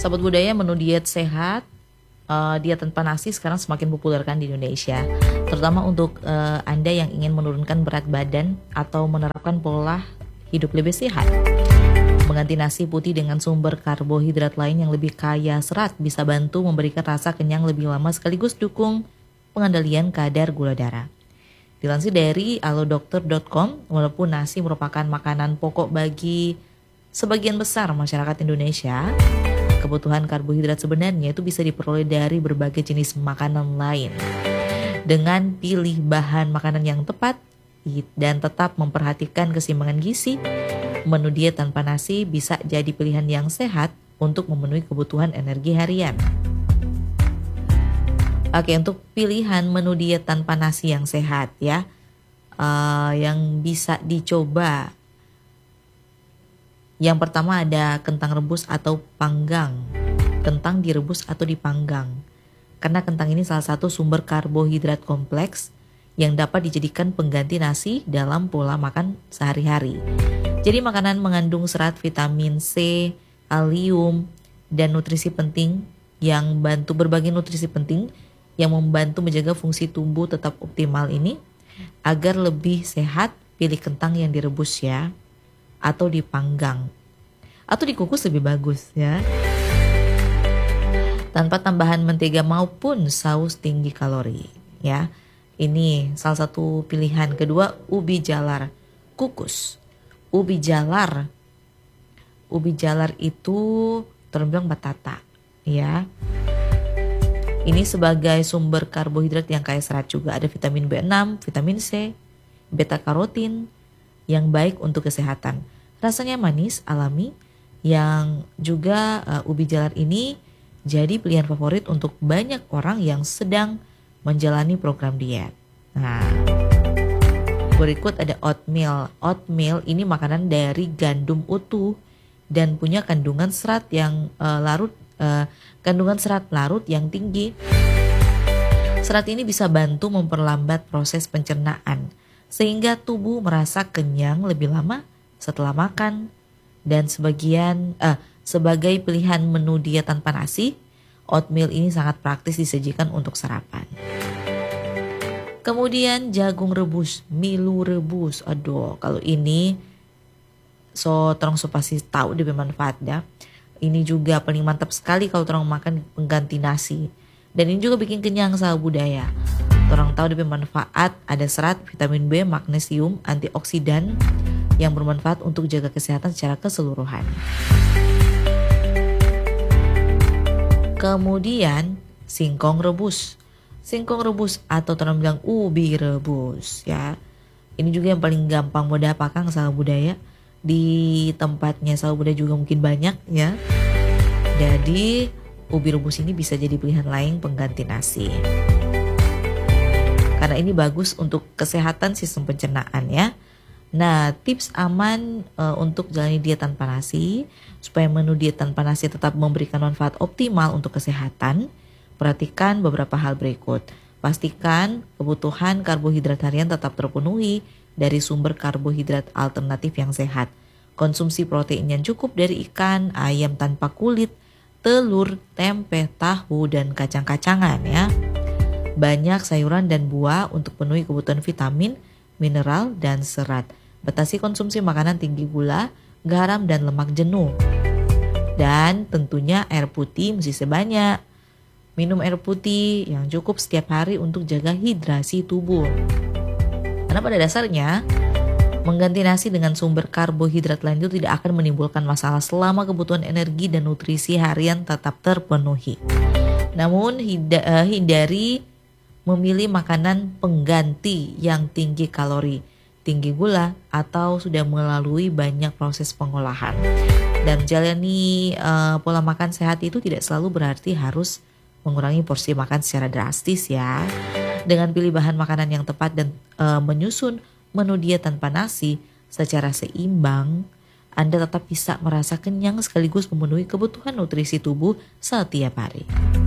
Sahabat budaya, menu diet sehat, diet tanpa nasi sekarang semakin populer kan di Indonesia. Terutama untuk Anda yang ingin menurunkan berat badan atau menerapkan pola hidup lebih sehat. Mengganti nasi putih dengan sumber karbohidrat lain yang lebih kaya serat bisa bantu memberikan rasa kenyang lebih lama sekaligus dukung pengendalian kadar gula darah. Dilansir dari alodokter.com, walaupun nasi merupakan makanan pokok bagi sebagian besar masyarakat Indonesia, kebutuhan karbohidrat sebenarnya itu bisa diperoleh dari berbagai jenis makanan lain. Dengan pilih bahan makanan yang tepat dan tetap memperhatikan keseimbangan gizi, menu diet tanpa nasi bisa jadi pilihan yang sehat untuk memenuhi kebutuhan energi harian. Oke, untuk pilihan menu diet tanpa nasi yang sehat ya, yang bisa dicoba. Yang pertama ada kentang rebus atau panggang. Kentang direbus atau dipanggang. Karena kentang ini salah satu sumber karbohidrat kompleks yang dapat dijadikan pengganti nasi dalam pola makan sehari-hari. Jadi makanan mengandung serat, vitamin C, kalium, dan nutrisi penting yang berbagai nutrisi penting yang membantu menjaga fungsi tubuh tetap optimal ini. Agar lebih sehat, pilih kentang yang direbus ya, atau dipanggang, atau dikukus lebih bagus ya, tanpa tambahan mentega maupun saus tinggi kalori ya. Ini salah satu pilihan. Kedua, ubi jalar kukus. Ubi jalar itu terbilang batata ya. Ini sebagai sumber karbohidrat yang kaya serat juga. Ada vitamin B6, vitamin C, beta karotin yang baik untuk kesehatan. Rasanya manis, alami, yang juga ubi jalar ini jadi pilihan favorit untuk banyak orang yang sedang menjalani program diet. Nah, berikut ada oatmeal. Oatmeal ini makanan dari gandum utuh dan punya kandungan serat larut yang tinggi. Serat ini bisa bantu memperlambat proses pencernaan sehingga tubuh merasa kenyang lebih lama setelah makan. Dan sebagai pilihan menu diet tanpa nasi, oatmeal ini sangat praktis disajikan untuk sarapan. Kemudian jagung rebus, milu rebus. Aduh, kalau ini terong pasti tahu dia bermanfaatnya. Ini juga paling mantap sekali kalau terong makan pengganti nasi. Dan ini juga bikin kenyang sahabat budaya. Orang tahu dia bermanfaat, ada serat, vitamin B, magnesium, antioksidan yang bermanfaat untuk jaga kesehatan secara keseluruhan. Kemudian singkong rebus. Singkong rebus atau orang bilang ubi rebus ya. Ini juga yang paling gampang mudah pakang sahabat budaya. Di tempatnya sahabat budaya juga mungkin banyak ya. Jadi ubi rebus ini bisa jadi pilihan lain pengganti nasi. Karena ini bagus untuk kesehatan sistem pencernaan ya. Nah, tips aman untuk jalani diet tanpa nasi supaya menu diet tanpa nasi tetap memberikan manfaat optimal untuk kesehatan. Perhatikan beberapa hal berikut. Pastikan kebutuhan karbohidrat harian tetap terpenuhi dari sumber karbohidrat alternatif yang sehat. Konsumsi protein yang cukup dari ikan, ayam tanpa kulit, telur, tempe, tahu, dan kacang-kacangan ya. Banyak sayuran dan buah untuk penuhi kebutuhan vitamin, mineral, dan serat. Batasi konsumsi makanan tinggi gula, garam, dan lemak jenuh. Dan tentunya air putih mesti sebanyak. Minum air putih yang cukup setiap hari untuk jaga hidrasi tubuh. Karena pada dasarnya, mengganti nasi dengan sumber karbohidrat lain itu tidak akan menimbulkan masalah selama kebutuhan energi dan nutrisi harian tetap terpenuhi. Namun hindari memilih makanan pengganti yang tinggi kalori, tinggi gula, atau sudah melalui banyak proses pengolahan. Dan menjalani pola makan sehat itu tidak selalu berarti harus mengurangi porsi makan secara drastis ya. Dengan pilih bahan makanan yang tepat dan menyusun menu diet tanpa nasi secara seimbang, Anda tetap bisa merasa kenyang sekaligus memenuhi kebutuhan nutrisi tubuh setiap hari.